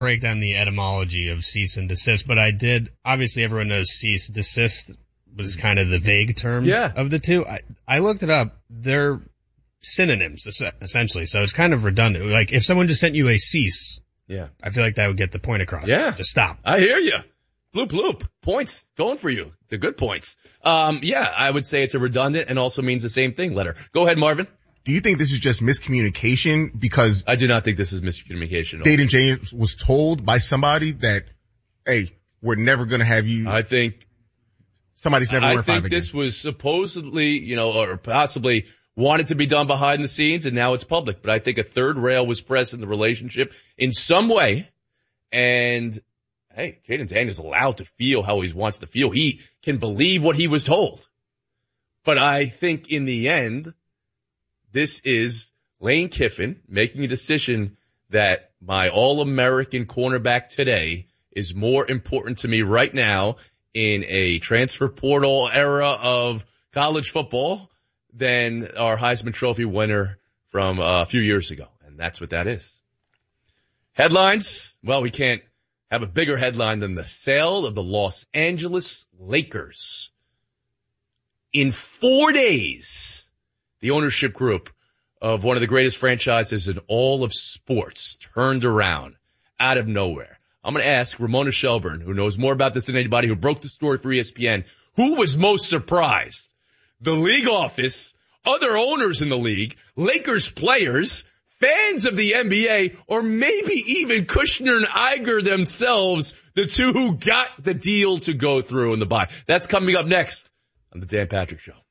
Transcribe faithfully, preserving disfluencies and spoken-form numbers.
break down the etymology of cease and desist, but I did, obviously everyone knows cease, desist was kind of the vague term yeah. of the two. I, I looked it up. They're synonyms, essentially, so it's kind of redundant. Like, if someone just sent you a cease, yeah, I feel like that would get the point across. Yeah. Just stop. I hear you. Bloop, bloop. Points going for you. The good points. Um, yeah, I would say it's a redundant and also means the same thing letter. Go ahead, Marvin. Do you think this is just miscommunication? Because I do not think this is miscommunication. Dayton James was told by somebody that, hey, we're never going to have you. I think somebody's never. I think this was supposedly, you know, or possibly wanted to be done behind the scenes, and now it's public. But I think a third rail was pressed in the relationship in some way, and hey, Jayden Daniels is allowed to feel how he wants to feel. He can believe what he was told. But I think in the end, this is Lane Kiffin making a decision that my All-American cornerback today is more important to me right now in a transfer portal era of college football than our Heisman Trophy winner from a few years ago. And that's what that is. Headlines. Well, we can't have a bigger headline than the sale of the Los Angeles Lakers. In four days, the ownership group of one of the greatest franchises in all of sports turned around out of nowhere. I'm going to ask Ramona Shelburne, who knows more about this than anybody, who broke the story for E S P N, who was most surprised? The league office, other owners in the league, Lakers players, fans of the N B A, or maybe even Kushner and Iger themselves, the two who got the deal to go through in the buy. That's coming up next on the Dan Patrick Show.